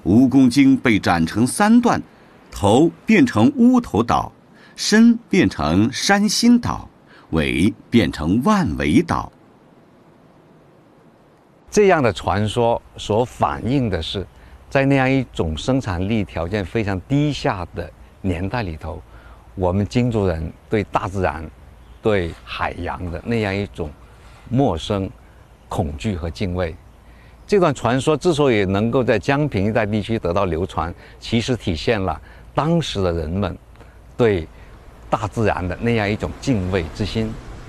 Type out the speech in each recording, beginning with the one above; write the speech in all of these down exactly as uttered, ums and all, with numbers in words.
蜈蚣精被斩成三段，头变成乌头岛，身变成山心岛，尾变成万尾岛。 这样的传说所反映的是，在那样一种生产力条件非常低下的年代里头，我们京族人对大自然、对海洋的那样一种陌生、恐惧和敬畏。这段传说之所以能够在江平一带地区得到流传，其实体现了当时的人们对大自然的那样一种敬畏之心。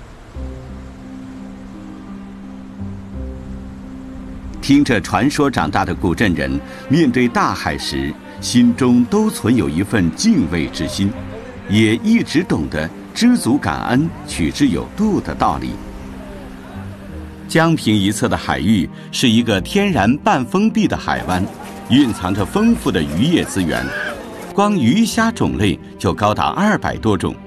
听着传说长大的古镇人，面对大海时，心中都存有一份敬畏之心，也一直懂得知足感恩、取之有度的道理。江平一侧的海域是一个天然半封闭的海湾，蕴藏着丰富的渔业资源，光鱼虾种类就高达二百多种。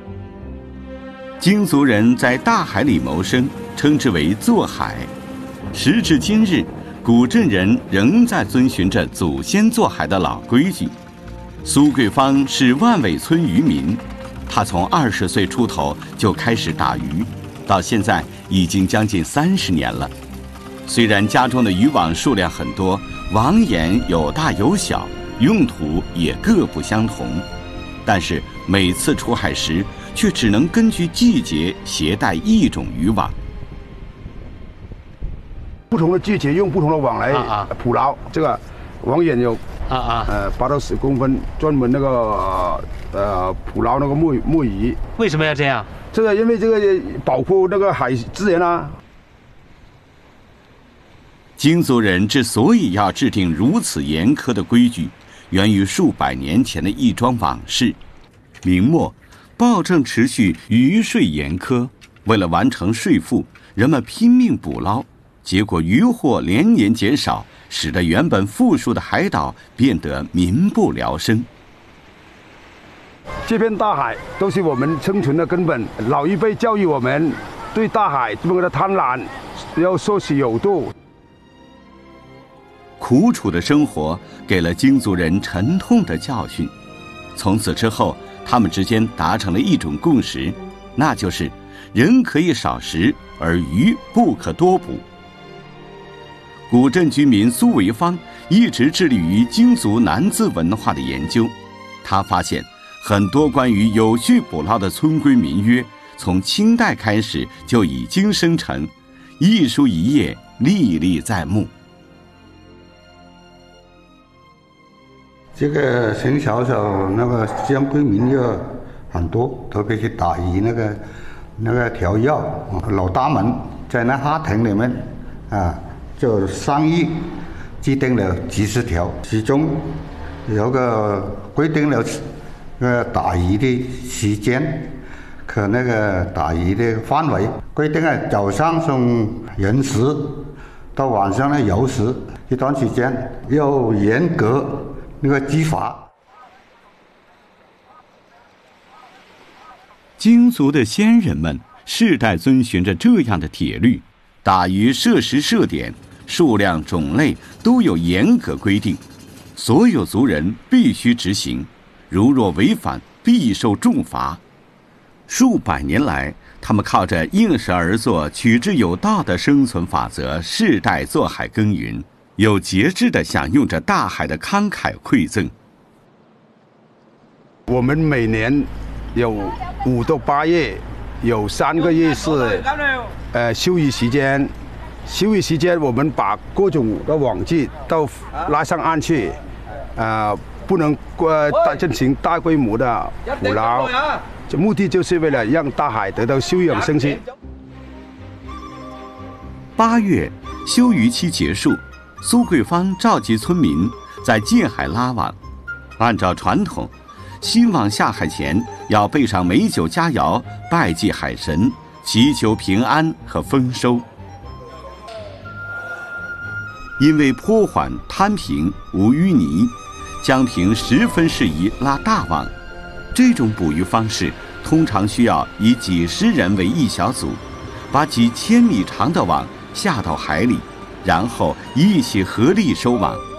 京族人在大海里谋生，称之为做海。时至今日，古镇人仍在遵循着祖先做海的老规矩。苏桂芳是万尾村渔民，他从二十岁出头就开始打鱼，到现在已经将近三十年了。虽然家中的渔网数量很多，网眼有大有小，用途也各不相同，但是每次出海时却只能根据季节携带一种渔网。 不同的季节用不同的网来捕捞，啊啊这个网眼有啊啊呃八到十公分，专门那个呃捕捞那个木木鱼。 为什么要这样？ 这个因为这个保护那个海资源啊。 京族人之所以要制定如此严苛的规矩，源于数百年前的一桩往事。明末，暴政持续，渔税严苛，为了完成税赋，人们拼命捕捞。结果渔获连年减少，使得原本富庶的海岛变得民不聊生。 这片大海都是我们生存的根本，老一辈教育我们对大海这么的贪婪要说取有度。 苦楚的生活给了京族人沉痛的教训，从此之后，他们之间达成了一种共识，那就是人可以少食，而鱼不可多捕。古镇居民苏维芳一直致力于京族南字文化的研究。他发现很多关于有序捕捞的村规民约，从清代开始就已经生成，一书一页，历历在目。 这个从小时候那个江规民约很多，特别是打鱼那个那个条约，老大们在那哈亭里面啊。就商议制定了几十条，其中有个规定了呃打鱼的时间和那个打鱼的范围，规定啊早上从寅时到晚上的酉时一段时间要严格那个执法。 京族的先人们世代遵循着这样的铁律，打鱼设时设点，数量种类都有严格规定，所有族人必须执行，如若违反必受重罚。数百年来，他们靠着应时而作、取之有道的生存法则，世代做海耕耘，有节制地享用着大海的慷慨馈赠。 我们每年有五到八月，有三个月是呃休渔时间。休渔时间，我们把各种的网具都拉上岸去，呃，不能呃进行大规模的捕捞，这目的就是为了让大海得到休养生息。 八月，休渔期结束，苏桂芳召集村民在近海拉网。按照传统，新网下海前要备上美酒佳肴，拜祭海神，祈求平安和丰收。因为坡缓滩平无淤泥，江平十分适宜拉大网。这种捕鱼方式通常需要以几十人为一小组，把几千米长的网下到海里，然后一起合力收网。